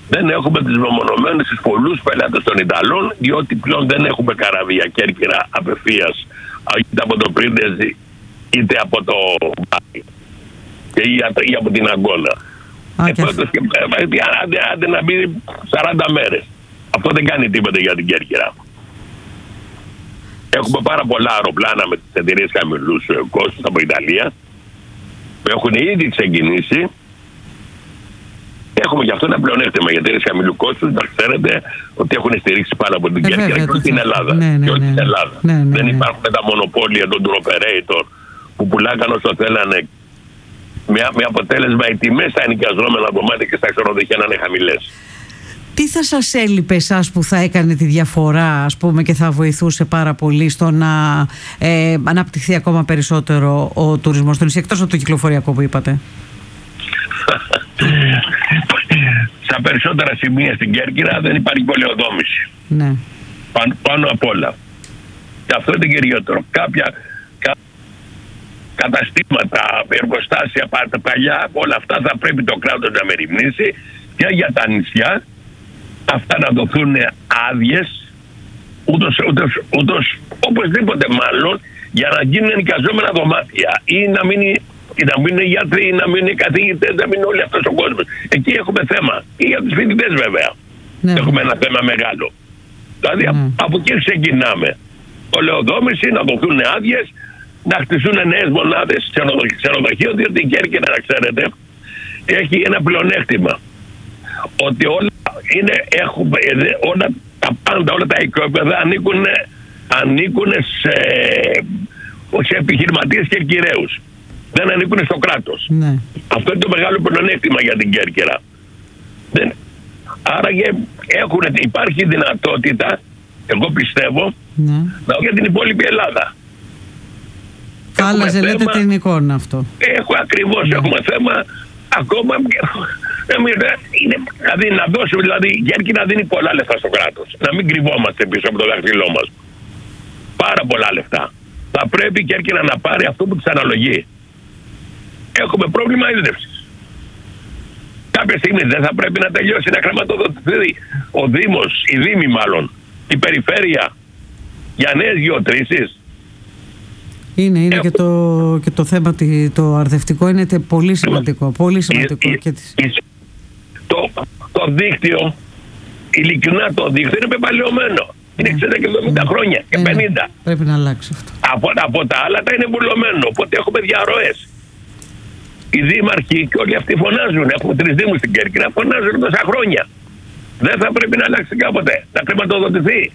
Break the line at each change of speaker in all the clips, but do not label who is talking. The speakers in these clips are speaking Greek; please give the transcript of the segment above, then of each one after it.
Δεν έχουμε τις μεμονωμένες, τους πολλούς πελάτες των Ιταλών, διότι πλέον δεν έχουμε καράβια Κέρκυρα απευθείας, είτε από το Πρίντεζι είτε από το Μπάρι ή από την Αγκώνα. Άντε να μπει 40 μέρες. Αυτό δεν κάνει τίποτα για την Κέρκυρα. Έχουμε πάρα πολλά αεροπλάνα με τις εταιρείες χαμηλούς κόστους από Ιταλία που έχουν ήδη ξεκινήσει. Έχουμε γι' αυτό ένα πλεονέκτημα για εταιρείες χαμηλού κόστους. Να ξέρετε ότι έχουν στηρίξει πάρα από την Κέρκυρα και όλη την Ελλάδα. Δεν υπάρχουν τα μονοπόλια των tour operator που πουλάγαν όσο θέλανε, με αποτέλεσμα οι τιμές στα ενοικιαζόμενα δωμάτια και στα ξενοδοχεία να είναι χαμηλές.
Τι θα σας έλειπε εσάς που θα έκανε τη διαφορά, ας πούμε, και θα βοηθούσε πάρα πολύ στο να αναπτυχθεί ακόμα περισσότερο ο τουρισμός στο νησί, εκτός από το κυκλοφοριακό που είπατε?
Στα περισσότερα σημεία στην Κέρκυρα δεν υπάρχει πολεοδόμηση.
Ναι.
Πάνω απ' όλα. Και αυτό είναι κυριότερο. Κάποια καταστήματα, εργοστάσια, παλιά, όλα αυτά θα πρέπει το κράτος να μεριμνήσει και για τα νησιά αυτά να δοθούν άδειες, ούτως οπωσδήποτε μάλλον, για να γίνουν ενοικιαζόμενα δωμάτια ή να μείνουν γιατροί, να μείνουν καθηγητές, να μείνουν όλοι αυτός ο κόσμος. Εκεί έχουμε θέμα. Και για τους φοιτητές βέβαια. Ναι. Έχουμε ένα θέμα μεγάλο. Δηλαδή από εκεί ξεκινάμε. Πολεοδόμηση, να δοθούν άδειες, να χτιστούν νέες μονάδες ξενοδοχείων, διότι η Κέρκυρα, να ξέρετε, έχει ένα πλεονέκτημα. Ότι όλα τα οικόπεδα ανήκουν σε επιχειρηματίες κερκυραίους. Δεν ανήκουν στο κράτος. Ναι. Αυτό είναι το μεγάλο πλεονέκτημα για την Κέρκυρα. Άρα υπάρχει δυνατότητα, εγώ πιστεύω, για την υπόλοιπη Ελλάδα.
Άλλαζε, λέτε, την εικόνα αυτό.
Έχουμε θέμα ακόμα. Δηλαδή να δώσουμε, η Κέρκυρα δίνει πολλά λεφτά στο κράτος. Να μην κρυβόμαστε πίσω από το δάχτυλό μας. Πάρα πολλά λεφτά. Θα πρέπει η Κέρκυρα να πάρει αυτό που της αναλογεί. Έχουμε πρόβλημα ίδρυυσης. Κάποια στιγμή δεν θα πρέπει να τελειώσει, να χρηματοδοτηθεί ο Δήμος, η Δήμη μάλλον, η Περιφέρεια για νέες γεωτρήσεις?
Είναι και το θέμα το αρδευτικό είναι πολύ σημαντικό. Πολύ σημαντικό.
Το δίκτυο, ειλικρινά το δίκτυο είναι πεπαλαιωμένο. Είναι 60 και 70 χρόνια και 50.
Πρέπει να αλλάξει αυτό.
Από τα άλλα τα είναι βουλωμένο. Οπότε έχουμε διαρροές. Οι δήμαρχοι και όλοι αυτοί φωνάζουν. Έχουμε 3 δήμους στην Κέρκυρα, φωνάζουν τόσα χρόνια. Δεν θα πρέπει να αλλάξει κάποτε. Να χρηματοδοτηθεί.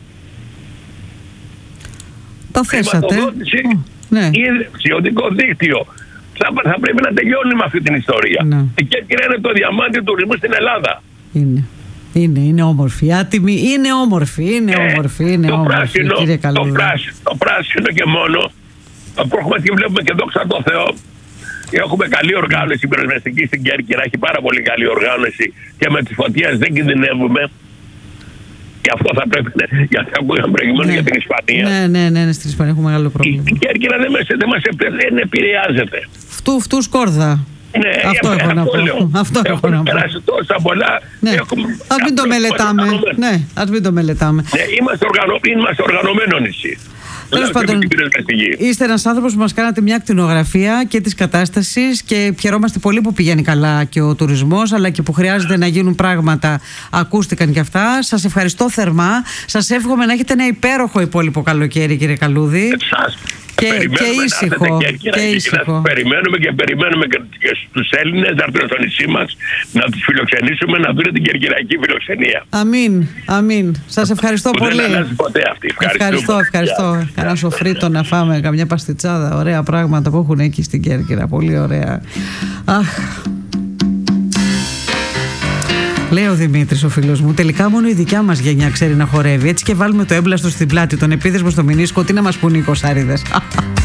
Το θέσατε.
Ίδρυψη, οδικό δίκτυο. Θα πρέπει να τελειώνει με αυτή την ιστορία. Ναι. Η Κέρκυρα είναι το διαμάντι του τουρισμού στην Ελλάδα.
Είναι όμορφη, άτιμη, είναι όμορφη, κύριε Καλούδη.
Το πράσινο και μόνο, προχωρούμε και βλέπουμε και δόξα τω Θεώ, έχουμε καλή οργάνωση πυροσβεστική στην Κέρκυρα, έχει πάρα πολύ καλή οργάνωση και με τις φωτιές δεν κινδυνεύουμε. Και αυτό θα πρέπει, γιατί ακούγαμε προηγουμένως για την Ισπανία.
Ναι, στην Ισπανία έχουμε μεγάλο πρόβλημα.
Η Κέρκυρα δεν επηρεάζεται.
Φτού σκόρδα.
Ναι, αυτό έχω να πω. Έχουμε περάσει τόσα πολλά.
Ας μην το μελετάμε.
Είμαστε οργανωμένο νησί.
Τέλος πάντων, είστε ένας άνθρωπος που μας κάνατε μια ακτινογραφία και της κατάστασης και χαιρόμαστε πολύ που πηγαίνει καλά και ο τουρισμός, αλλά και που χρειάζεται να γίνουν πράγματα. Ακούστηκαν και αυτά. Σας ευχαριστώ θερμά. Σας εύχομαι να έχετε ένα υπέροχο υπόλοιπο καλοκαίρι, κύριε Καλούδη. Και ήσυχο.
Περιμένουμε και στους Έλληνες να έρθουν στο νησί μας, να τους φιλοξενήσουμε, να δουν την κερκυραϊκή φιλοξενία.
Αμήν. Σας ευχαριστώ πολύ.
Δεν αλλάζει ποτέ αυτή.
Ευχαριστώ. Κανένα σοφρίτο να φάμε, καμιά παστιτσάδα. Ωραία πράγματα που έχουν εκεί στην Κέρκυρα. Πολύ ωραία. Λέει ο Δημήτρης, ο φίλος μου, τελικά μόνο η δικιά μας γενιά ξέρει να χορεύει. Έτσι και βάλουμε το έμπλαστο στην πλάτη, τον επίδεσμο στο μηνίσκο, τι να μας πούνε οι κοσάριδες.